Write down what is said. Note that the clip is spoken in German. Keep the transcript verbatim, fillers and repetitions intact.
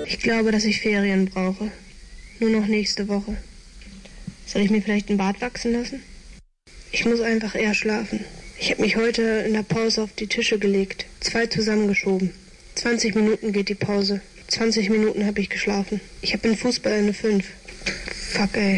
Ich glaube, dass ich Ferien brauche. Nur noch nächste Woche. Soll ich mir vielleicht einen Bart wachsen lassen? Ich muss einfach eher schlafen. Ich habe mich heute in der Pause auf die Tische gelegt. Zwei zusammengeschoben. zwanzig Minuten geht die Pause. zwanzig Minuten habe ich geschlafen. Ich habe in Fußball eine fünf. Fuck, ey.